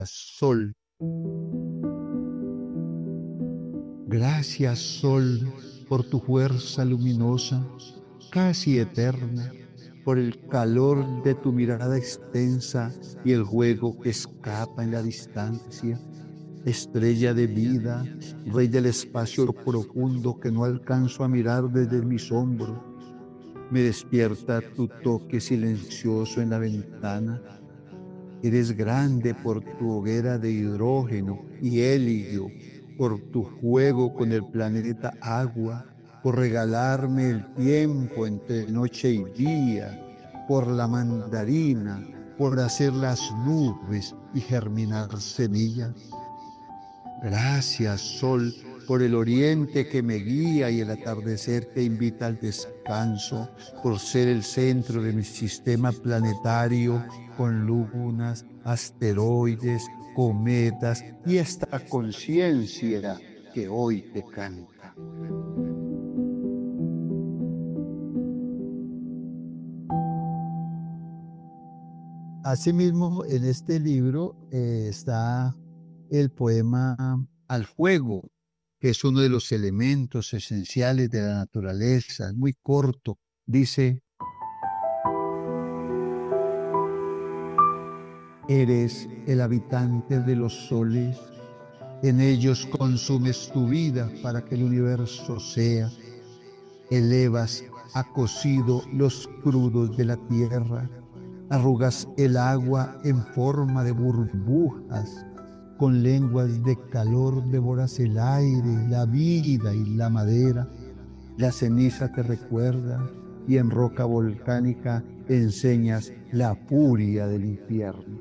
Sol. Gracias, Sol, por tu fuerza luminosa, casi eterna, por el calor de tu mirada extensa y el juego que escapa en la distancia. Estrella de vida, rey del espacio profundo que no alcanzo a mirar desde mis hombros, me despierta tu toque silencioso en la ventana. Eres grande por tu hoguera de hidrógeno y helio, por tu juego con el planeta agua, por regalarme el tiempo entre noche y día, por la mandarina, por hacer las nubes y germinar semillas. Gracias, Sol, por el oriente que me guía y el atardecer que invita al descanso, por ser el centro de mi sistema planetario con lunas, asteroides, cometas y esta conciencia que hoy te canta. Asimismo, en este libro está el poema Al fuego, que es uno de los elementos esenciales de la naturaleza. Es muy corto. Dice: eres el habitante de los soles, en ellos consumes tu vida para que el universo sea. Elevas a cocido los crudos de la tierra, arrugas el agua en forma de burbujas, con lenguas de calor devoras el aire, la vida y la madera. La ceniza te recuerda y en roca volcánica enseñas la furia del infierno.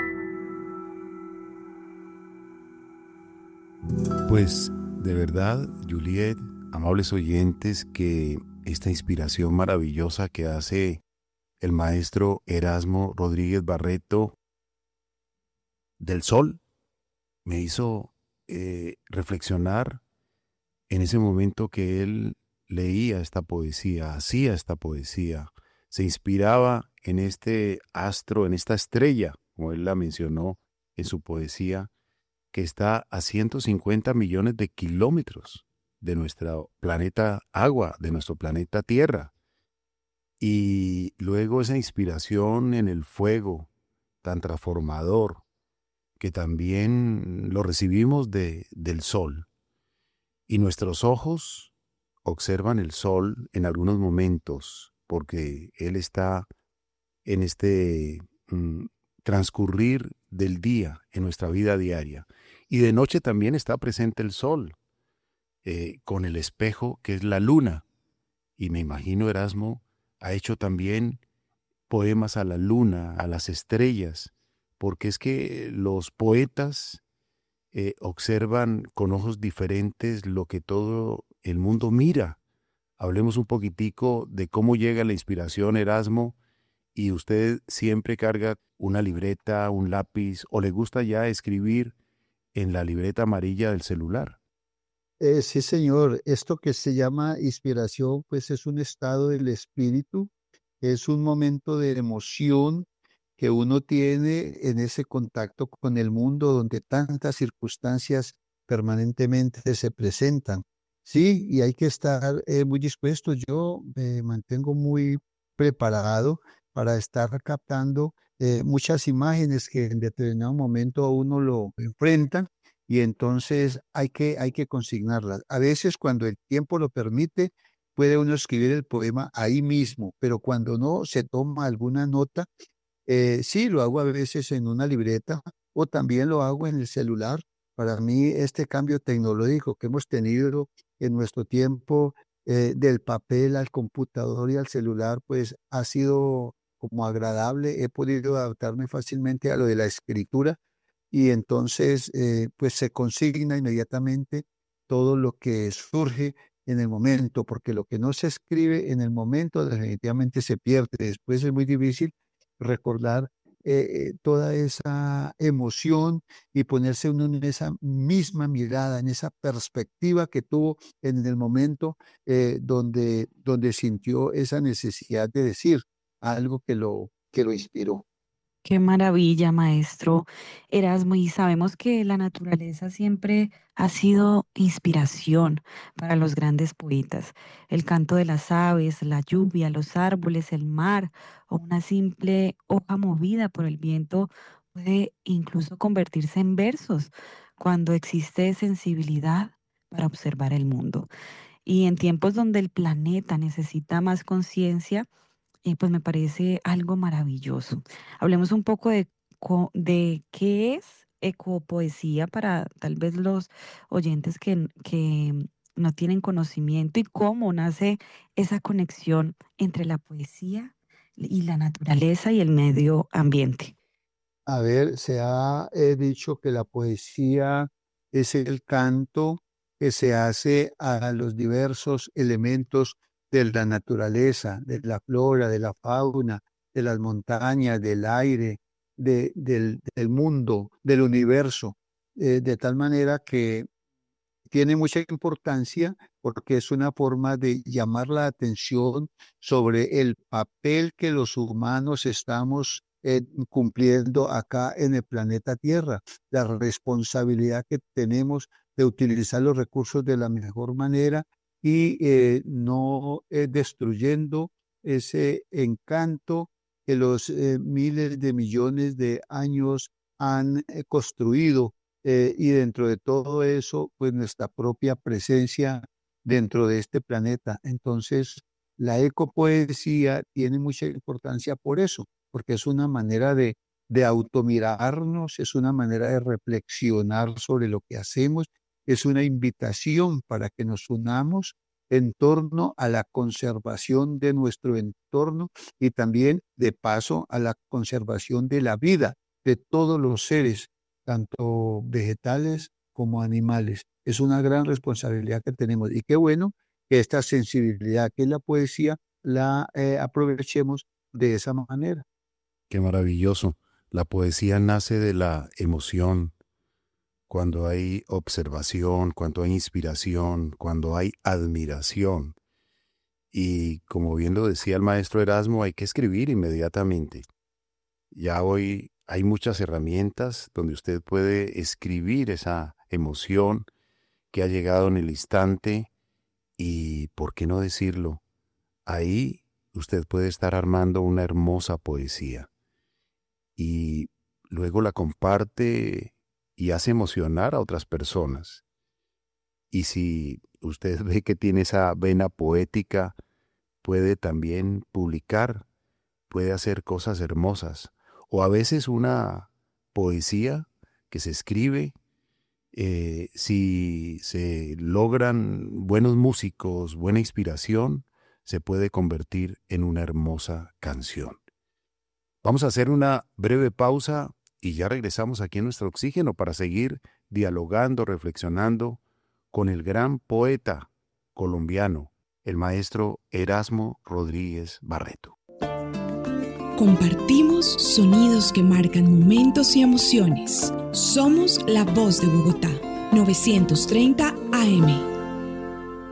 Pues de verdad, Juliet, amables oyentes, que esta inspiración maravillosa que hace el maestro Erasmo Rodríguez Barreto del Sol me hizo reflexionar en ese momento que él leía esta poesía, hacía esta poesía, se inspiraba en este astro, en esta estrella, como él la mencionó en su poesía, que está a 150 millones de kilómetros de nuestro planeta agua, de nuestro planeta Tierra. Y luego esa inspiración en el fuego tan transformador, que también lo recibimos del sol. Y nuestros ojos observan el sol en algunos momentos, porque él está en este transcurrir del día, en nuestra vida diaria. Y de noche también está presente el sol, con el espejo que es la luna. Y me imagino Erasmo ha hecho también poemas a la luna, a las estrellas, porque es que los poetas observan con ojos diferentes lo que todo el mundo mira. Hablemos un poquitico de cómo llega la inspiración, Erasmo, y usted siempre carga una libreta, un lápiz, o le gusta ya escribir en la libreta amarilla del celular. Sí, señor. Esto que se llama inspiración, pues es un estado del espíritu, es un momento de emoción que uno tiene en ese contacto con el mundo donde tantas circunstancias permanentemente se presentan. Sí, y hay que estar muy dispuesto. Yo me mantengo muy preparado para estar captando muchas imágenes que en determinado momento a uno lo enfrentan y entonces hay que consignarlas. A veces cuando el tiempo lo permite, puede uno escribir el poema ahí mismo, pero cuando no se toma alguna nota, sí, lo hago a veces en una libreta o también lo hago en el celular. Para mí, este cambio tecnológico que hemos tenido en nuestro tiempo, del papel al computador y al celular, pues ha sido como agradable. He podido adaptarme fácilmente a lo de la escritura y entonces pues se consigna inmediatamente todo lo que surge en el momento, porque lo que no se escribe en el momento definitivamente se pierde. Después es muy difícil recordar toda esa emoción y ponerse uno en esa misma mirada, en esa perspectiva que tuvo en el momento donde sintió esa necesidad de decir algo que lo inspiró. Qué maravilla, maestro Erasmo. Y sabemos que la naturaleza siempre ha sido inspiración para los grandes poetas. El canto de las aves, la lluvia, los árboles, el mar o una simple hoja movida por el viento puede incluso convertirse en versos cuando existe sensibilidad para observar el mundo. Y en tiempos donde el planeta necesita más conciencia, pues me parece algo maravilloso. Hablemos un poco de qué es ecopoesía para tal vez los oyentes que no tienen conocimiento y cómo nace esa conexión entre la poesía y la naturaleza y el medio ambiente. A ver, se ha dicho que la poesía es el canto que se hace a los diversos elementos de la naturaleza, de la flora, de la fauna, de las montañas, del aire, del mundo, del universo, de tal manera que tiene mucha importancia porque es una forma de llamar la atención sobre el papel que los humanos estamos cumpliendo acá en el planeta Tierra, la responsabilidad que tenemos de utilizar los recursos de la mejor manera y no destruyendo ese encanto que los miles de millones de años han construido y dentro de todo eso, pues nuestra propia presencia dentro de este planeta. Entonces, la ecopoesía tiene mucha importancia por eso, porque es una manera de automirarnos, es una manera de reflexionar sobre lo que hacemos, es una invitación para que nos unamos en torno a la conservación de nuestro entorno y también, de paso, a la conservación de la vida de todos los seres tanto vegetales como animales. Es una gran responsabilidad que tenemos y qué bueno que esta sensibilidad que es la poesía la aprovechemos de esa manera. Qué maravilloso. La poesía nace de la emoción, cuando hay observación, cuando hay inspiración, cuando hay admiración. Y como bien lo decía el maestro Erasmo, hay que escribir inmediatamente. Ya hoy hay muchas herramientas donde usted puede escribir esa emoción que ha llegado en el instante y, ¿por qué no decirlo? Ahí usted puede estar armando una hermosa poesía y luego la comparte y hace emocionar a otras personas. Y si usted ve que tiene esa vena poética, puede también publicar, puede hacer cosas hermosas. O a veces una poesía que se escribe, si se logran buenos músicos, buena inspiración, se puede convertir en una hermosa canción. Vamos a hacer una breve pausa y ya regresamos aquí en nuestro oxígeno para seguir dialogando, reflexionando con el gran poeta colombiano, el maestro Erasmo Rodríguez Barreto. Compartimos sonidos que marcan momentos y emociones. Somos la voz de Bogotá, 930 AM.